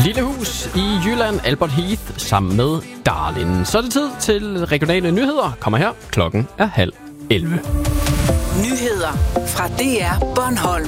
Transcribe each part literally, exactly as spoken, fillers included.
Lille hus i Jylland, Albert Heath, sammen med Darlin. Så er det tid til regionale nyheder. Kommer her. Klokken er halv elleve. Nyheder fra D R Bornholm.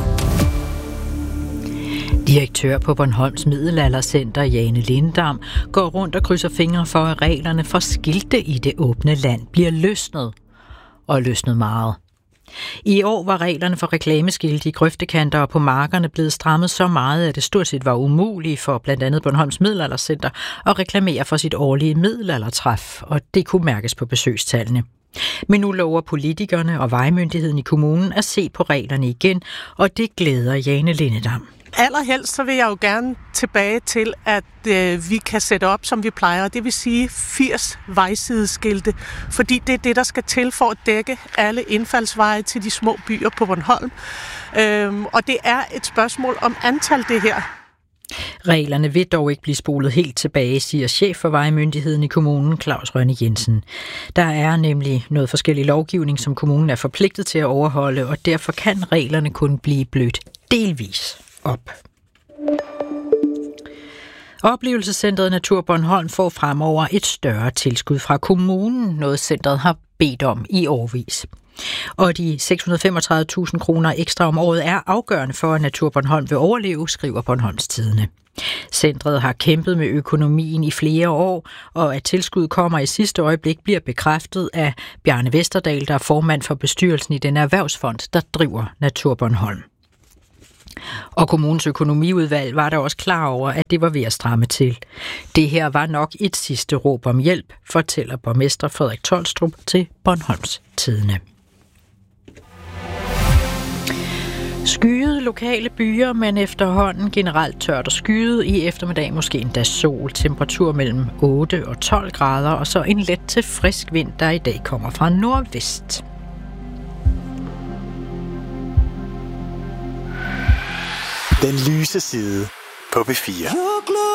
Direktør på Bornholms Middelaldercenter, Jane Lindam, går rundt og krydser fingre for, at reglerne for skilte i det åbne land bliver løsnet. Og løsnet meget. I år var reglerne for reklameskilte i grøftekanter og på markerne blevet strammet så meget, at det stort set var umuligt for blandt andet Bornholms Middelaldercenter at reklamere for sit årlige middelaldertræf, og det kunne mærkes på besøgstallene. Men nu lover politikerne og vejmyndigheden i kommunen at se på reglerne igen, og det glæder Jane Lindam. Allerhelst så vil jeg jo gerne tilbage til, at øh, vi kan sætte op, som vi plejer. Det vil sige firs vejsideskilte, fordi det er det, der skal til for at dække alle indfaldsveje til de små byer på Bornholm. Øhm, og det er et spørgsmål om antal det her. Reglerne vil dog ikke blive spolet helt tilbage, siger chef for vejmyndigheden i kommunen, Claus Rønne Jensen. Der er nemlig noget forskellig lovgivning, som kommunen er forpligtet til at overholde, og derfor kan reglerne kun blive blødt delvis op. Oplevelsescentret Natur Bornholm får fremover et større tilskud fra kommunen, noget centret har bedt om i årevis. Og de seks hundrede og femogtredive tusind kroner ekstra om året er afgørende for, at Natur Bornholm vil overleve, skriver Bornholms Tidende. Centret har kæmpet med økonomien i flere år, og at tilskud kommer i sidste øjeblik bliver bekræftet af Bjarne Vesterdal, der er formand for bestyrelsen i den erhvervsfond, der driver Natur Bornholm. Og kommunens økonomiudvalg var der også klar over, at det var ved at stramme til. Det her var nok et sidste råb om hjælp, fortæller borgmester Frederik Tolstrup til Bornholms Tidende. Skyet lokale byer, men efterhånden generelt tørt og skyet. I eftermiddag måske endda sol. Temperatur mellem otte og tolv grader, og så en let til frisk vind, der i dag kommer fra nordvest. Den lyse side på B fire.